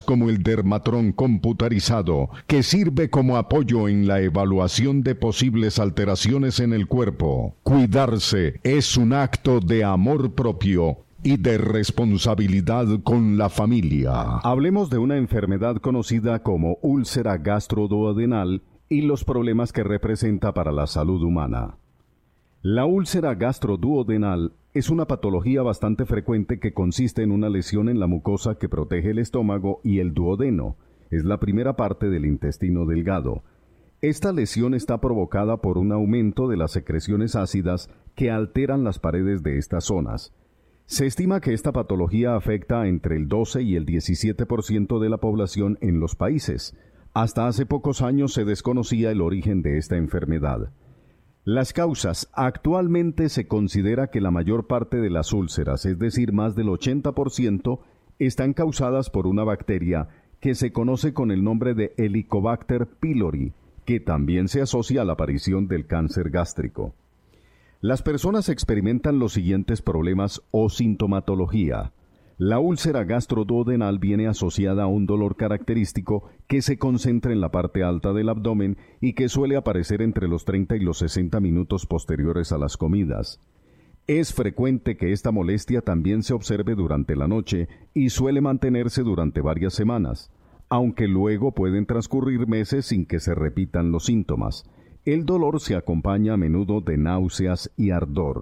como el Dermatron computarizado, que sirve como apoyo en la evaluación de posibles alteraciones en el cuerpo. Cuidarse es un acto de amor propio y de responsabilidad con la familia. Hablemos de una enfermedad conocida como úlcera gastroduodenal y los problemas que representa para la salud humana. La úlcera gastroduodenal es una patología bastante frecuente que consiste en una lesión en la mucosa que protege el estómago y el duodeno. Es la primera parte del intestino delgado. Esta lesión está provocada por un aumento de las secreciones ácidas que alteran las paredes de estas zonas. Se estima que esta patología afecta entre el 12 y el 17% de la población en los países. Hasta hace pocos años se desconocía el origen de esta enfermedad. Las causas. Actualmente se considera que la mayor parte de las úlceras, es decir, más del 80%, están causadas por una bacteria que se conoce con el nombre de Helicobacter pylori, que también se asocia a la aparición del cáncer gástrico. Las personas experimentan los siguientes problemas o sintomatología. La úlcera gastroduodenal viene asociada a un dolor característico que se concentra en la parte alta del abdomen y que suele aparecer entre los 30 y los 60 minutos posteriores a las comidas. Es frecuente que esta molestia también se observe durante la noche y suele mantenerse durante varias semanas, aunque luego pueden transcurrir meses sin que se repitan los síntomas. El dolor se acompaña a menudo de náuseas y ardor.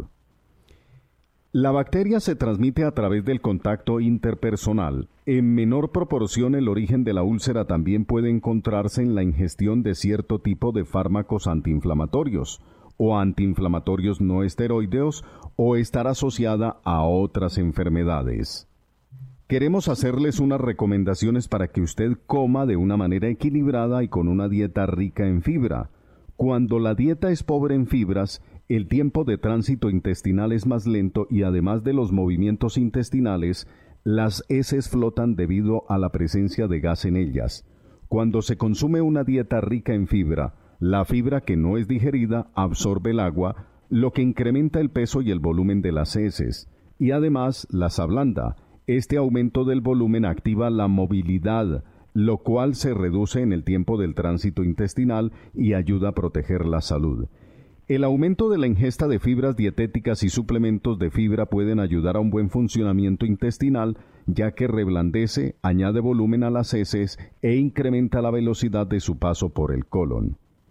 La bacteria se transmite a través del contacto interpersonal. En menor proporción, el origen de la úlcera también puede encontrarse en la ingestión de cierto tipo de fármacos antiinflamatorios o antiinflamatorios no esteroideos o estar asociada a otras enfermedades. Queremos hacerles unas recomendaciones para que usted coma de una manera equilibrada y con una dieta rica en fibra. Cuando la dieta es pobre en fibras, el tiempo de tránsito intestinal es más lento y además de los movimientos intestinales, las heces flotan debido a la presencia de gas en ellas. Cuando se consume una dieta rica en fibra, la fibra que no es digerida absorbe el agua, lo que incrementa el peso y el volumen de las heces, y además las ablanda. Este aumento del volumen activa la movilidad, lo cual se reduce en el tiempo del tránsito intestinal y ayuda a proteger la salud. El aumento de la ingesta de fibras dietéticas y suplementos de fibra pueden ayudar a un buen funcionamiento intestinal, ya que reblandece, añade volumen a las heces e incrementa la velocidad de su paso por el colon.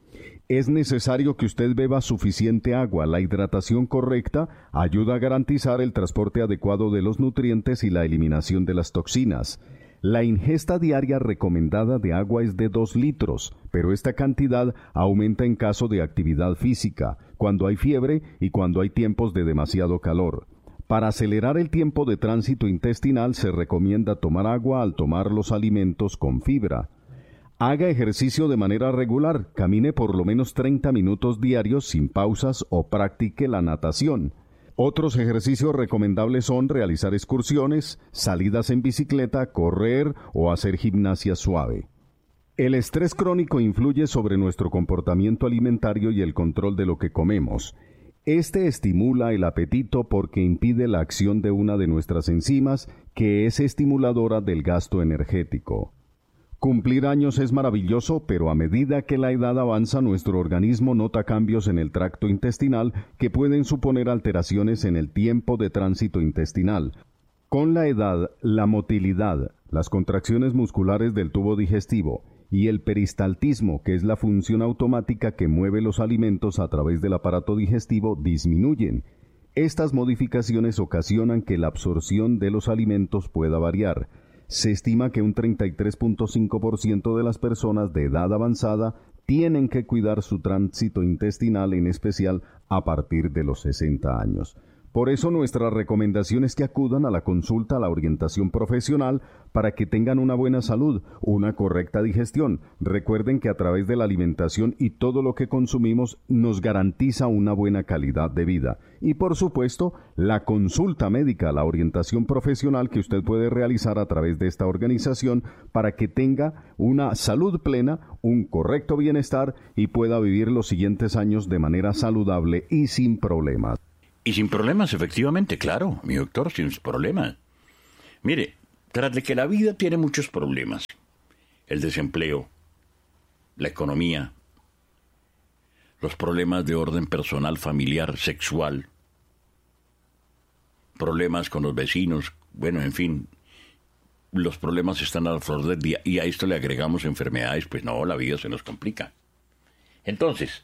Es necesario que usted beba suficiente agua. La hidratación correcta ayuda a garantizar el transporte adecuado de los nutrientes y la eliminación de las toxinas. La ingesta diaria recomendada de agua es de 2 litros, pero esta cantidad aumenta en caso de actividad física, cuando hay fiebre y cuando hay tiempos de demasiado calor. Para acelerar el tiempo de tránsito intestinal se recomienda tomar agua al tomar los alimentos con fibra. Haga ejercicio de manera regular, camine por lo menos 30 minutos diarios sin pausas o practique la natación. Otros ejercicios recomendables son realizar excursiones, salidas en bicicleta, correr o hacer gimnasia suave. El estrés crónico influye sobre nuestro comportamiento alimentario y el control de lo que comemos. Este estimula el apetito porque impide la acción de una de nuestras enzimas, que es estimuladora del gasto energético. Cumplir años es maravilloso, pero a medida que la edad avanza, nuestro organismo nota cambios en el tracto intestinal que pueden suponer alteraciones en el tiempo de tránsito intestinal. Con la edad, la motilidad, las contracciones musculares del tubo digestivo y el peristaltismo, que es la función automática que mueve los alimentos a través del aparato digestivo, disminuyen. Estas modificaciones ocasionan que la absorción de los alimentos pueda variar. Se estima que un 33.5% de las personas de edad avanzada tienen que cuidar su tránsito intestinal, en especial a partir de los 60 años. Por eso nuestra recomendación es que acudan a la consulta, a la orientación profesional, para que tengan una buena salud, una correcta digestión. Recuerden que a través de la alimentación y todo lo que consumimos nos garantiza una buena calidad de vida. Y por supuesto, la consulta médica, la orientación profesional que usted puede realizar a través de esta organización para que tenga una salud plena, un correcto bienestar y pueda vivir los siguientes años de manera saludable y sin problemas. Y sin problemas, efectivamente, claro, mi doctor, sin problemas. Mire, Tras de que la vida tiene muchos problemas, el desempleo, la economía, los problemas de orden personal, familiar, sexual, problemas con los vecinos, bueno, en fin, los problemas están a la flor del día y a esto le agregamos enfermedades, pues no, la vida se nos complica. Entonces,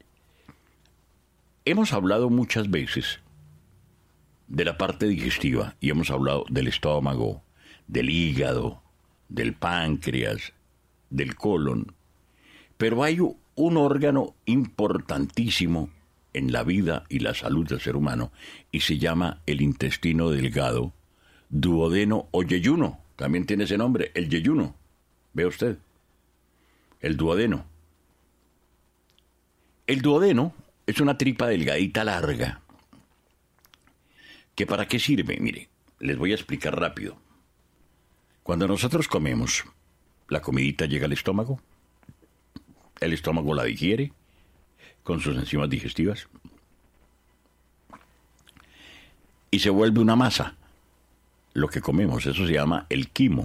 hemos hablado muchas veces de la parte digestiva y hemos hablado del estómago, del hígado, del páncreas, del colon, pero hay un órgano importantísimo en la vida y la salud del ser humano y se llama el intestino delgado, duodeno o yeyuno. También tiene ese nombre, el yeyuno. ¿Ve usted? El duodeno. El duodeno es una tripa delgadita larga. ¿Que para qué sirve? Mire, les voy a explicar rápido. Cuando nosotros comemos, la comidita llega al estómago, el estómago la digiere con sus enzimas digestivas y se vuelve una masa. Lo que comemos, eso se llama el quimo.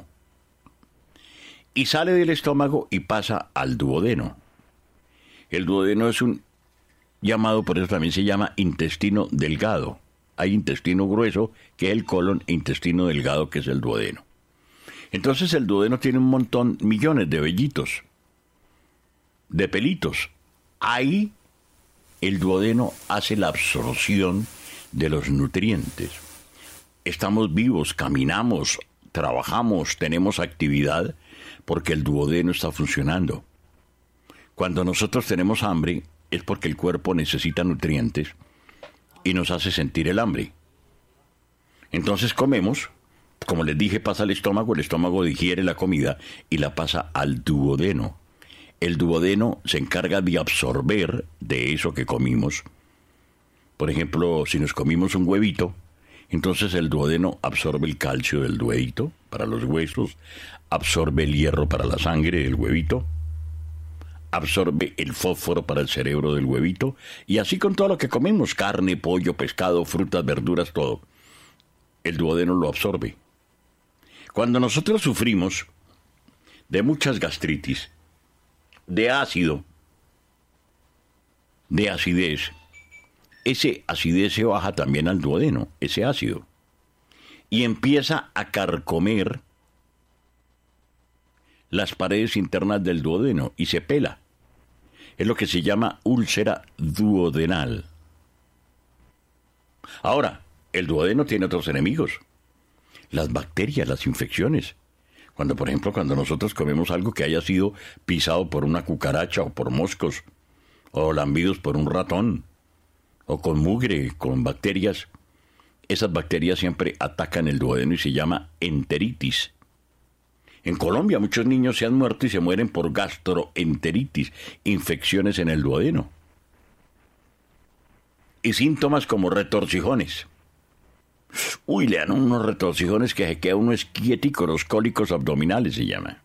Y sale del estómago y pasa al duodeno. El duodeno es un llamado, por eso también se llama intestino delgado. Hay intestino grueso, que es el colon, e intestino delgado, que es el duodeno. Entonces el duodeno tiene un montón, millones de vellitos, de pelitos. Ahí el duodeno hace la absorción de los nutrientes. Estamos vivos, caminamos, trabajamos, tenemos actividad, porque el duodeno está funcionando. Cuando nosotros tenemos hambre, es porque el cuerpo necesita nutrientes y nos hace sentir el hambre. Entonces comemos, como les dije, pasa al estómago, el estómago digiere la comida y la pasa al duodeno. El duodeno se encarga de absorber de eso que comimos. Por ejemplo, si nos comimos un huevito, entonces el duodeno absorbe el calcio del huevito para los huesos, absorbe el hierro para la sangre del huevito, absorbe el fósforo para el cerebro del huevito, y así con todo lo que comemos, carne, pollo, pescado, frutas, verduras, todo. El duodeno lo absorbe. Cuando nosotros sufrimos de muchas gastritis, de ácido, de acidez, ese acidez se baja también al duodeno, ese ácido, y empieza a carcomer las paredes internas del duodeno y se pela. Es lo que se llama úlcera duodenal. Ahora, el duodeno tiene otros enemigos. Las bacterias, las infecciones. Por ejemplo, cuando nosotros comemos algo que haya sido pisado por una cucaracha o por moscos, o lambidos por un ratón, o con mugre, con bacterias, esas bacterias siempre atacan el duodeno y se llama enteritis. En Colombia muchos niños se han muerto y se mueren por gastroenteritis, infecciones en el duodeno. Y síntomas como retorcijones. Uy, le dan unos retorcijones que se queda uno esquiético, los cólicos abdominales se llama.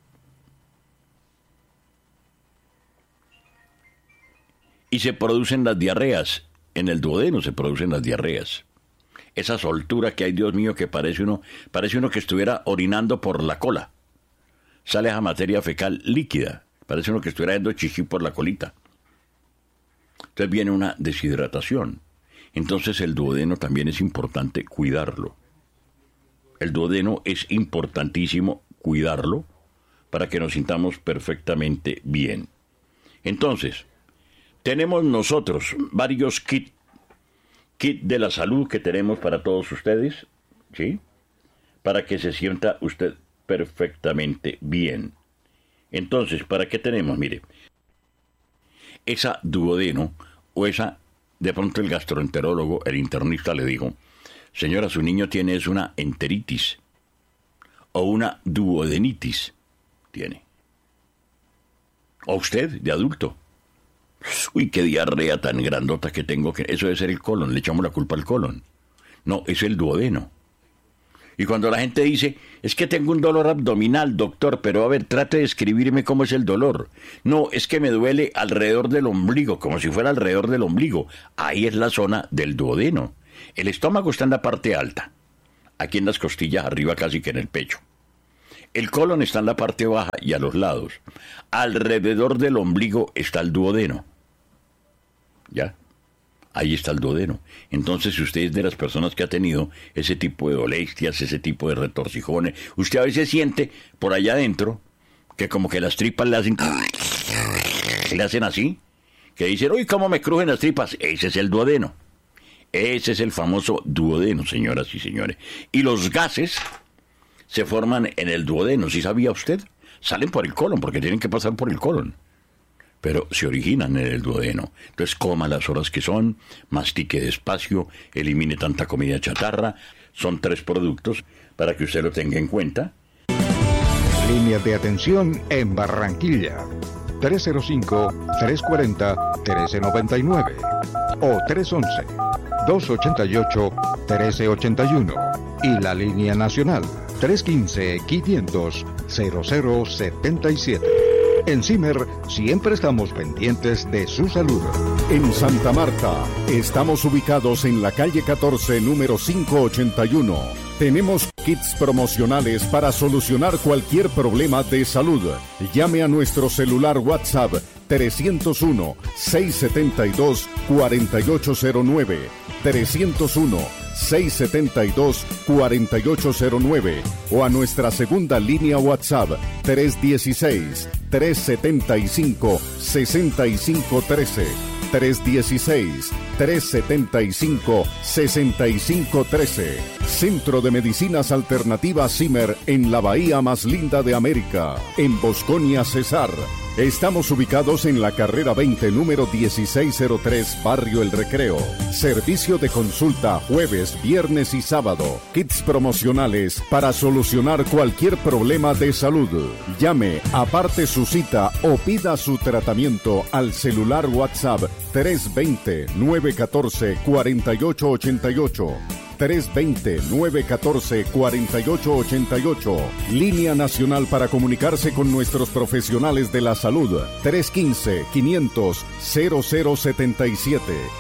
Y se producen las diarreas. En el duodeno se producen las diarreas. Esa soltura que hay, Dios mío, que parece uno que estuviera orinando por la cola. Sale esa materia fecal líquida. Parece uno que estuviera dando chichi por la colita. Entonces viene una deshidratación. Entonces el duodeno también es importante cuidarlo. El duodeno es importantísimo cuidarlo para que nos sintamos perfectamente bien. Entonces, tenemos nosotros varios kits de la salud que tenemos para todos ustedes, ¿sí? Para que se sienta usted perfectamente bien. Entonces, ¿para qué tenemos? Mire, esa duodeno o esa, de pronto el gastroenterólogo, el internista le dijo, señora, su niño tiene una enteritis o una duodenitis, tiene. O usted, de adulto. Uy, qué diarrea tan grandota que tengo, que eso debe ser el colon, le echamos la culpa al colon. No, es el duodeno. Y cuando la gente dice, es que tengo un dolor abdominal, doctor, pero a ver, trate de describirme cómo es el dolor. No, es que me duele alrededor del ombligo, como si fuera alrededor del ombligo. Ahí es la zona del duodeno. El estómago está en la parte alta, aquí en las costillas, arriba casi que en el pecho. El colon está en la parte baja y a los lados. Alrededor del ombligo está el duodeno. ¿Ya? Ahí está el duodeno. Entonces, si usted es de las personas que ha tenido ese tipo de molestias, ese tipo de retorcijones, usted a veces siente por allá adentro que como que las tripas le hacen así, que dicen, uy, cómo me crujen las tripas. Ese es el duodeno. Ese es el famoso duodeno, señoras y señores. Y los gases se forman en el duodeno. ¿Sí sabía usted? Salen por el colon, porque tienen que pasar por el colon, pero se originan en el duodeno. Entonces coma las horas que son, mastique despacio, elimine tanta comida chatarra. Son 3 productos para que usted lo tenga en cuenta. Línea de atención en Barranquilla, 305-340-1399 o 311-288-1381. Y la línea nacional, 315-500-0077. En CIMER siempre estamos pendientes de su salud. En Santa Marta, estamos ubicados en la calle 14, número 581. Tenemos kits promocionales para solucionar cualquier problema de salud. Llame a nuestro celular WhatsApp 301-672-4809. 301-672-4809 o a nuestra segunda línea WhatsApp 316-375-6513. 316-375-6513. Centro de Medicinas Alternativas CIMER en la bahía más linda de América, en Bosconia, Cesar. Estamos ubicados en la carrera 20, número 1603, Barrio El Recreo. Servicio de consulta jueves, viernes y sábado. Kits promocionales para solucionar cualquier problema de salud. Llame, aparte su cita o pida su tratamiento al celular WhatsApp 320-914-4888. 320-914-4888. Línea nacional para comunicarse con nuestros profesionales de la salud. 315-500-0077.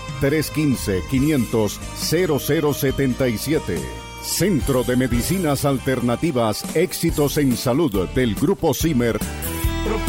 315-500-0077. Centro de Medicinas Alternativas, Éxitos en Salud del Grupo CIMER